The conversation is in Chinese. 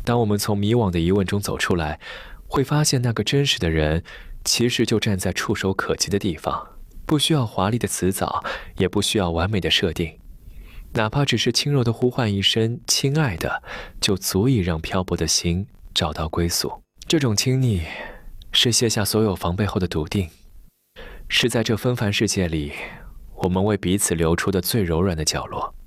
当我们从迷惘的疑问中走出来，会发现那个真实的人，其实就站在触手可及的地方，不需要华丽的辞藻，也不需要完美的设定，哪怕只是轻柔的呼唤一声“亲爱的”，就足以让漂泊的心找到归宿。这种亲昵，是卸下所有防备后的笃定，是在这纷繁世界里，我们为彼此留出的最柔软的角落。